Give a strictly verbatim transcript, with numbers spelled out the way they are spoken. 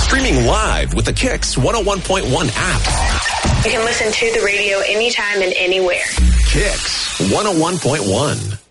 Streaming live with the Kicks one oh one point one app. You can listen to the radio anytime and anywhere. Kicks one oh one point one.